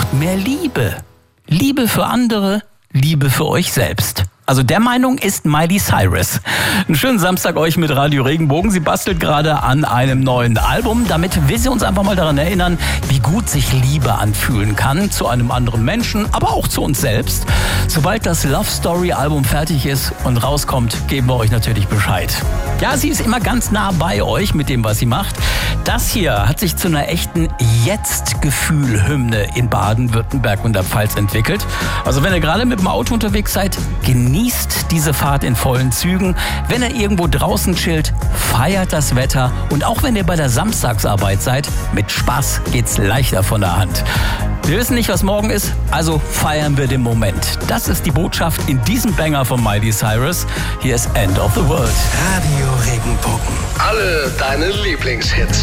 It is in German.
mehr Liebe. Liebe für andere, Liebe für euch selbst. Also der Meinung ist Miley Cyrus. Einen schönen Samstag euch mit Radio Regenbogen. Sie bastelt gerade an einem neuen Album. Damit will sie uns einfach mal daran erinnern, wie gut sich Liebe anfühlen kann zu einem anderen Menschen, aber auch zu uns selbst. Sobald das Love Story Album fertig ist und rauskommt, geben wir euch natürlich Bescheid. Ja, sie ist immer ganz nah bei euch mit dem, was sie macht. Das hier hat sich zu einer echten Jetzt-Gefühl-Hymne in Baden-Württemberg und der Pfalz entwickelt. Also wenn ihr gerade mit dem Auto unterwegs seid, genießt diese Fahrt in vollen Zügen. Wenn ihr irgendwo draußen chillt, feiert das Wetter. Und auch wenn ihr bei der Samstagsarbeit seid, mit Spaß geht's leichter von der Hand. Wir wissen nicht, was morgen ist, also feiern wir den Moment. Das ist die Botschaft in diesem Banger von Miley Cyrus. Hier ist End of the World. Radio Regenbogen. Alle deine Lieblingshits.